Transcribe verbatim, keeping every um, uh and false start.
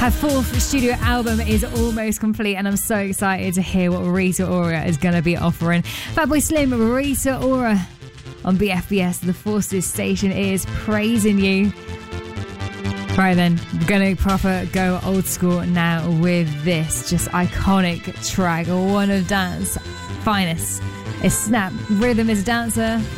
Her fourth studio album is almost complete, and I'm so excited to hear what Rita Ora is going to be offering. Fatboy Slim, Rita Ora on B F B S. The Forces station is praising you. Right then, we're going to proper go old school now with this just iconic track, one of dance finest. It's Snap, Rhythm is Dancer.